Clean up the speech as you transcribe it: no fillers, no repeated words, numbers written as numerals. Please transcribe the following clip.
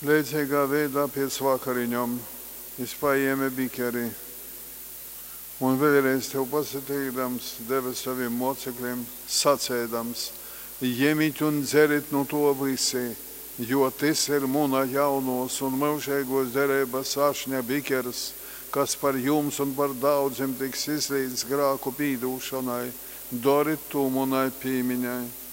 Līdzīgā veidā pēc vakariņām es paēmu bikeri un vēlreiz tev pasatīdams, deva saviem mocekļiem sacēdams: ņemiet un dzeriet no to visi, jo tas ir mūna jaunos un mūžīgos derības ašņa bikeris, kas par jums un par daudziem tiks izlīdz grāku pīdūšanai. Dariet to mūnai pīmiņai.